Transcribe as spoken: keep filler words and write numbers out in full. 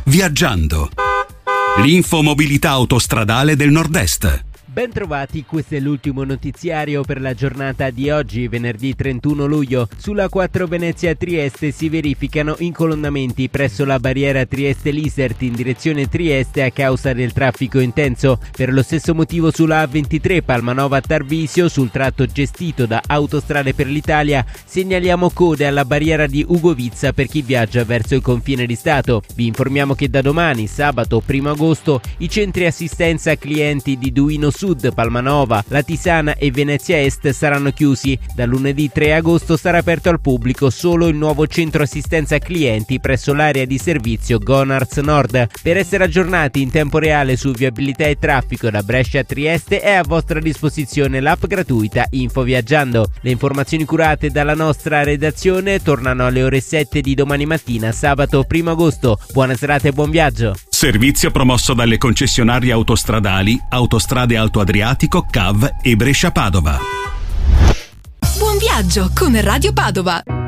Viaggiando. L'infomobilità autostradale del Nord-Est. Ben trovati, questo è l'ultimo notiziario per la giornata di oggi, venerdì trentuno luglio. Sulla quattro Venezia-Trieste si verificano incolonnamenti presso la barriera Trieste-Lisert in direzione Trieste a causa del traffico intenso. Per lo stesso motivo sulla A ventitré Palmanova-Tarvisio, sul tratto gestito da Autostrade per l'Italia, segnaliamo code alla barriera di Ugovizza per chi viaggia verso il confine di Stato. Vi informiamo che da domani, sabato primo agosto, i centri assistenza clienti di Duino Sud, Palmanova, Latisana e Venezia Est saranno chiusi. Da lunedì tre agosto sarà aperto al pubblico solo il nuovo centro assistenza clienti presso l'area di servizio Gonards Nord. Per essere aggiornati in tempo reale su viabilità e traffico da Brescia a Trieste è a vostra disposizione l'app gratuita Info Viaggiando. Le informazioni curate dalla nostra redazione tornano alle ore sette di domani mattina, sabato primo agosto. Buona serata e buon viaggio. Servizio promosso dalle concessionarie autostradali Autostrade Alto Adriatico, C A V e Brescia Padova. Buon viaggio con Radio Padova.